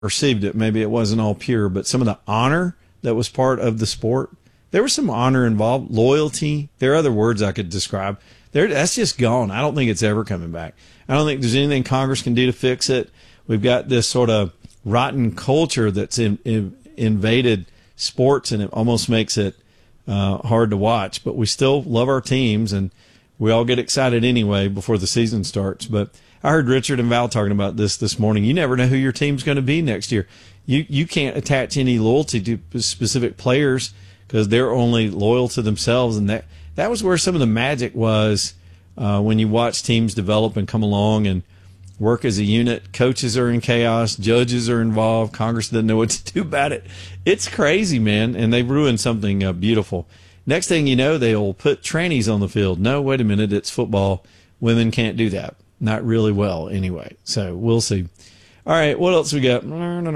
perceived it. Maybe it wasn't all pure, but some of the honor that was part of the sport, there was some honor involved, loyalty. There are other words I could describe. That's just gone. I don't think it's ever coming back. I don't think there's anything Congress can do to fix it. We've got this sort of rotten culture that's invaded sports, and it almost makes it hard to watch. But we still love our teams, and we all get excited anyway before the season starts. But I heard Richard and Val talking about this morning. You never know who your team's going to be next year. You can't attach any loyalty to specific players because they're only loyal to themselves, and that was where some of the magic was when you watch teams develop and come along and work as a unit. Coaches are in chaos. Judges are involved. Congress doesn't know what to do about it. It's crazy, man, and they've ruined something beautiful. Next thing you know, they'll put trannies on the field. No, wait a minute, it's football. Women can't do that. Not really well, anyway. So we'll see. All right, what else we got?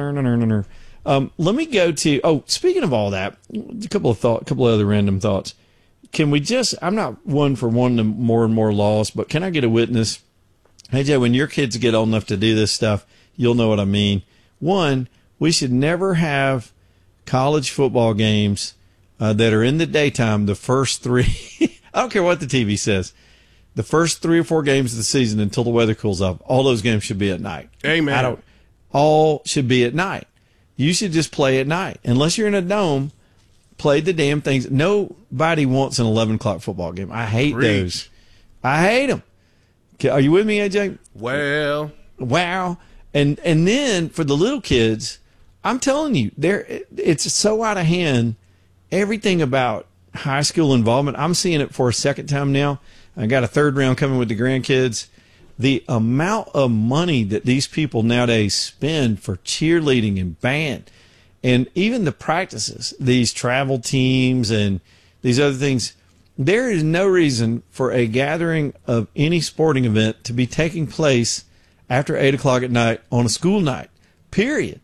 Let me go to. Speaking of all that, a couple of other random thoughts. Can we just? I'm not one for wanting more and more laws, but can I get a witness? Hey, Joe, when your kids get old enough to do this stuff, you'll know what I mean. One, we should never have college football games that are in the daytime. The first three, I don't care what the TV says. The first 3 or 4 games of the season until the weather cools off, all those games should be at night. Amen. All should be at night. You should just play at night. Unless you're in a dome, play the damn things. Nobody wants an 11 o'clock football game. I hate those. I hate them. Are you with me, AJ? Well. Wow. And then for the little kids, I'm telling you, it's so out of hand. Everything about high school involvement, I'm seeing it for a second time now. I got a third round coming with the grandkids. The amount of money that these people nowadays spend for cheerleading and band, and even the practices, these travel teams and these other things, there is no reason for a gathering of any sporting event to be taking place after 8 o'clock at night on a school night, period.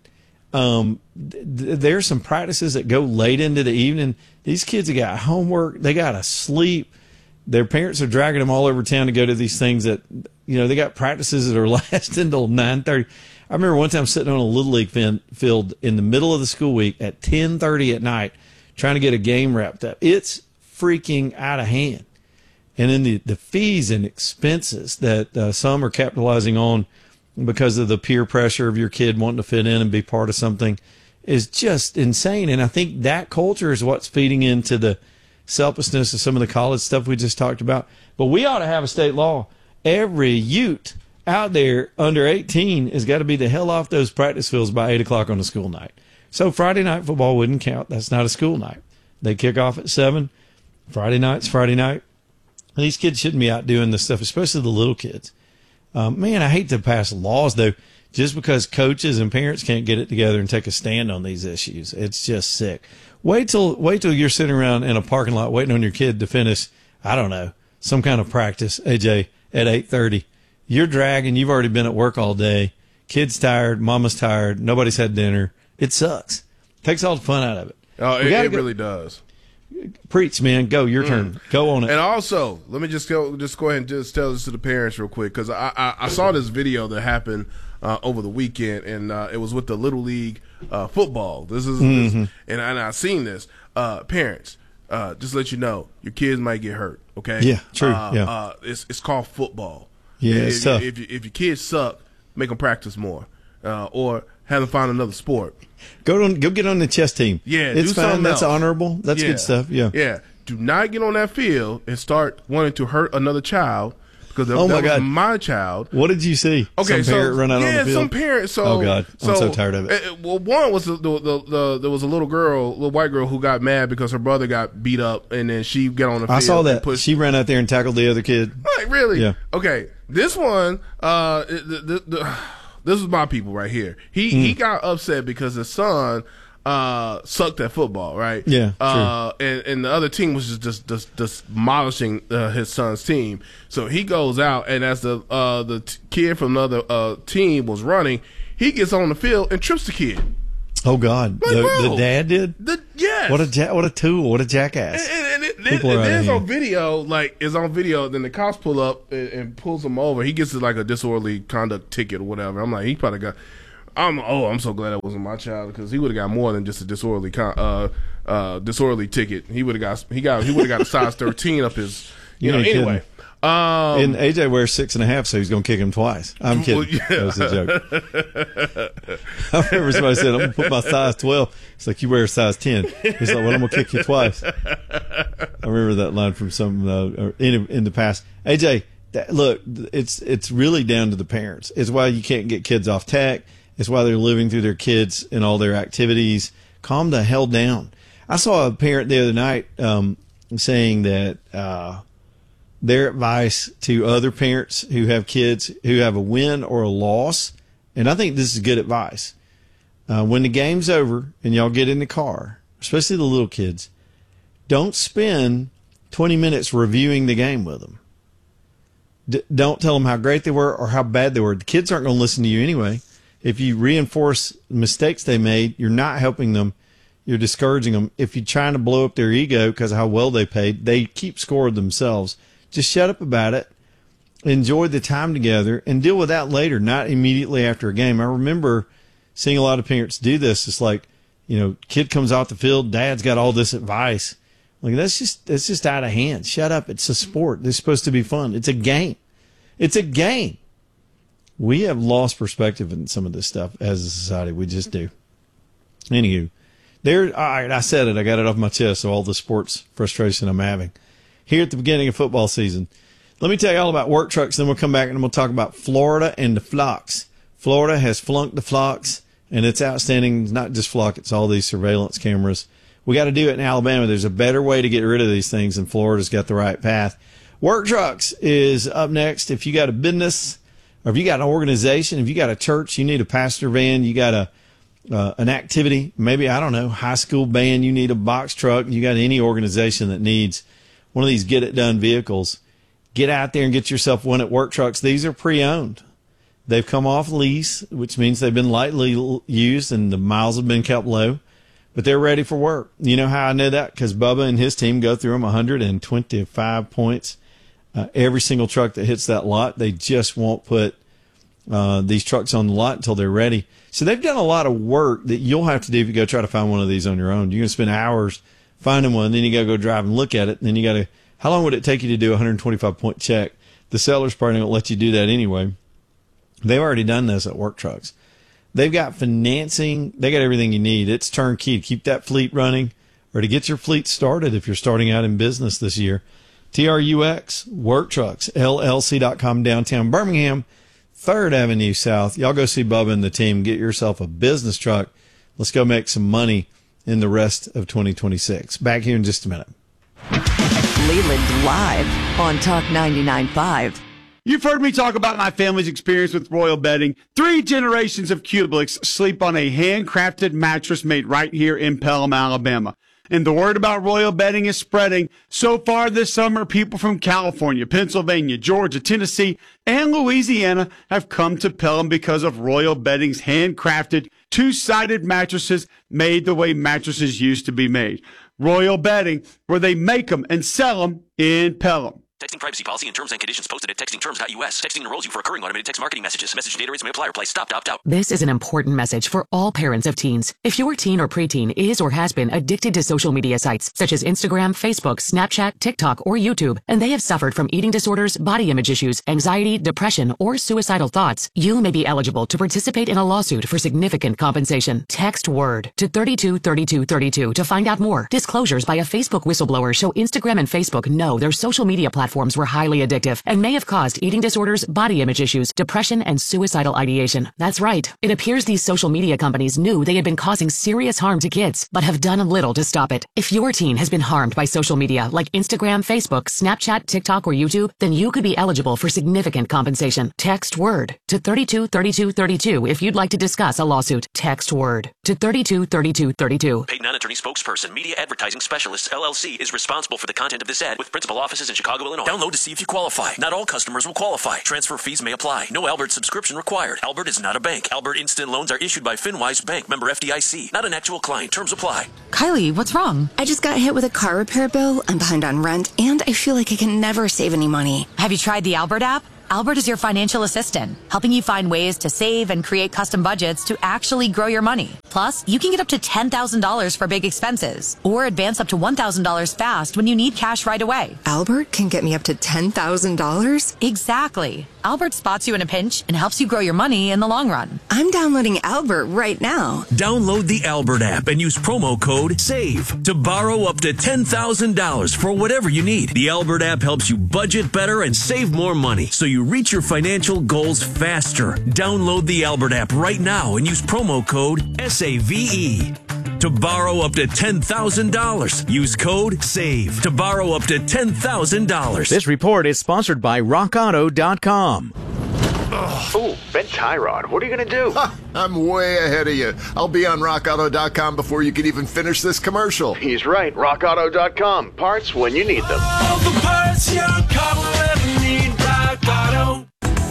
There's some practices that go late into the evening. These kids have got homework. They got to sleep. Their parents are dragging them all over town to go to these things that, they got practices that are lasting until 9:30. I remember one time sitting on a Little League field in the middle of the school week at 10:30 at night trying to get a game wrapped up. It's freaking out of hand. And then the fees and expenses that some are capitalizing on because of the peer pressure of your kid wanting to fit in and be part of something is just insane. And I think that culture is what's feeding into the selflessness of some of the college stuff we just talked about. But we ought to have a state law. Every Ute out there under 18 has got to be the hell off those practice fields by 8 o'clock on a school night. So Friday night football wouldn't count. That's not a school night. They kick off at 7. Friday night's Friday night. These kids shouldn't be out doing this stuff, especially the little kids. Man, I hate to pass laws, though, just because coaches and parents can't get it together and take a stand on these issues. It's just sick. Wait till you're sitting around in a parking lot waiting on your kid to finish, I don't know, some kind of practice, AJ, at 8:30. You're dragging. You've already been at work all day. Kid's tired. Mama's tired. Nobody's had dinner. It sucks. Takes all the fun out of it. Oh, it really does. Preach, man. Go. Your turn. Go on it. And also, let me just go ahead and just tell this to the parents real quick, because I saw this video that happened over the weekend, and it was with the Little League football. This, and I seen this. Parents, just let you know, your kids might get hurt. Okay. Yeah. True. It's called football. Yeah. It's tough. If your kids suck, make them practice more, or have them find another sport. Go get on the chess team. Yeah, it's do fine. That's else. Honorable. That's good stuff. Yeah. Yeah. Do not get on that field and start wanting to hurt another child, because that was my child. What did you see? Okay, some parent run out on the field? Some parents. So, oh God, I'm so tired of it. Well, one was there was a little white girl who got mad because her brother got beat up, and then she got on the field. I saw that. She ran out there and tackled the other kid. Like, really? Yeah. Okay, this one, this is my people right here. He got upset because his son sucked at football, right? Yeah, true. And the other team was just demolishing his son's team. So he goes out, and as the kid from another team was running, he gets on the field and trips the kid. Oh God, the dad did? Yes. What a tool! What a jackass! And it's on video. Then the cops pull up and pulls him over. He gets like a disorderly conduct ticket or whatever. I'm like, he probably got. I'm so glad that wasn't my child, because he would have got more than just a disorderly ticket. He would have got a size 13 up his. Anyway. And AJ wears 6.5, so he's going to kick him twice. I'm kidding. Well, yeah. That was a joke. I remember somebody said, I'm going to put my size 12. It's like, you wear a size 10. He's like, well, I'm going to kick you twice. I remember that line from some in the past. AJ, look, it's really down to the parents. It's why you can't get kids off tech. It's why they're living through their kids and all their activities. Calm the hell down. I saw a parent the other night saying that their advice to other parents who have kids who have a win or a loss, and I think this is good advice. When the game's over and y'all get in the car, especially the little kids, don't spend 20 minutes reviewing the game with them. Don't tell them how great they were or how bad they were. The kids aren't going to listen to you anyway. If you reinforce mistakes they made, you're not helping them. You're discouraging them. If you're trying to blow up their ego because of how well they played, they keep score themselves. Just shut up about it, enjoy the time together, and deal with that later, not immediately after a game. I remember seeing a lot of parents do this. It's like, kid comes off the field, dad's got all this advice. Like, that's just out of hand. Shut up. It's a sport. It's supposed to be fun. It's a game. It's a game. We have lost perspective in some of this stuff as a society. We just do. Anywho, all right, I said it. I got it off my chest, so all the sports frustration I'm having here at the beginning of football season. Let me tell you all about work trucks, then we'll come back and we'll talk about Florida and the flocks. Florida has flunked the flocks, and it's outstanding. It's not just flock, it's all these surveillance cameras. We got to do it in Alabama. There's a better way to get rid of these things, and Florida's got the right path. Work trucks is up next. If you got a business, or if you got an organization, if you got a church, you need a pastor van, you got an activity, maybe, I don't know, high school band, you need a box truck, you got any organization that needs one of these get-it-done vehicles, get out there and get yourself one at Work Trucks. These are pre-owned. They've come off lease, which means they've been lightly used and the miles have been kept low, but they're ready for work. You know how I know that? Because Bubba and his team go through them 125 points. Every single truck that hits that lot, they just won't put these trucks on the lot until they're ready. So they've done a lot of work that you'll have to do if you go try to find one of these on your own. You're going to spend hours finding one, then you got to go drive and look at it, and then you got to, how long would it take you to do a 125-point check? The seller's probably going to let you do that anyway. They've already done this at Work Trucks. They've got financing. They got everything you need. It's turnkey to keep that fleet running or to get your fleet started if you're starting out in business this year. TRUX, Work Trucks, LLC.com, downtown Birmingham, 3rd Avenue South. Y'all go see Bubba and the team. Get yourself a business truck. Let's go make some money in the rest of 2026. Back here in just a minute. Leland Live on Talk 99.5. You've heard me talk about my family's experience with Royal Bedding. 3 generations of Cublix sleep on a handcrafted mattress made right here in Pelham, Alabama. And the word about Royal Bedding is spreading. So far this summer, people from California, Pennsylvania, Georgia, Tennessee, and Louisiana have come to Pelham because of Royal Bedding's handcrafted 2-sided mattresses made the way mattresses used to be made. Royal Bedding, where they make them and sell them in Pelham. Texting privacy policy and terms and conditions posted at textingterms.us. Texting enrolls you for recurring automated text marketing messages. Message data rates may apply. Reply stop to opt out. This is an important message for all parents of teens. If your teen or preteen is or has been addicted to social media sites such as Instagram, Facebook, Snapchat, TikTok, or YouTube, and they have suffered from eating disorders, body image issues, anxiety, depression, or suicidal thoughts, you may be eligible to participate in a lawsuit for significant compensation. Text WORD to 323232 to find out more. Disclosures by a Facebook whistleblower show Instagram and Facebook know their social media platforms were highly addictive and may have caused eating disorders, body image issues, depression, and suicidal ideation. That's right. It appears these social media companies knew they had been causing serious harm to kids, but have done little to stop it. If your teen has been harmed by social media like Instagram, Facebook, Snapchat, TikTok, or YouTube, then you could be eligible for significant compensation. Text WORD to 323232 if you'd like to discuss a lawsuit. Text WORD to 323232. Paid non-attorney spokesperson, Media Advertising Specialists, LLC, is responsible for the content of this ad with principal offices in Chicago, Illinois. Download to see if you qualify. Not all customers will qualify. Transfer fees may apply. No Albert subscription required. Albert is not a bank. Albert Instant Loans are issued by FinWise Bank, member FDIC. Not an actual client. Terms apply. Kylie, what's wrong? I just got hit with a car repair bill. I'm behind on rent, and I feel like I can never save any money. Have you tried the Albert app? Albert is your financial assistant, helping you find ways to save and create custom budgets to actually grow your money. Plus, you can get up to $10,000 for big expenses or advance up to $1,000 fast when you need cash right away. Albert can get me up to $10,000? Exactly. Albert spots you in a pinch and helps you grow your money in the long run. I'm downloading Albert right now. Download the Albert app and use promo code SAVE to borrow up to $10,000 for whatever you need. The Albert app helps you budget better and save more money so you reach your financial goals faster. Download the Albert app right now and use promo code SAVE to borrow up to $10,000. Use code SAVE to borrow up to $10,000. This report is sponsored by RockAuto.com. Oh, Ben Tyrod, what are you going to do? I'm way ahead of you. I'll be on RockAuto.com before you can even finish this commercial. He's right. RockAuto.com. Parts when you need them. All the parts your car will ever need. Rock Auto.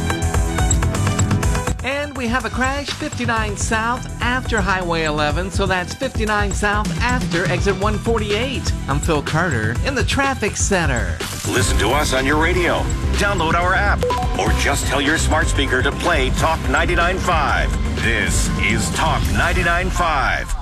And we have a crash 59 South after Highway 11, so that's 59 South after exit 148. I'm Phil Carter in the traffic center. Listen to us on your radio. Download our app. Or just tell your smart speaker to play Talk 99.5. This is Talk 99.5.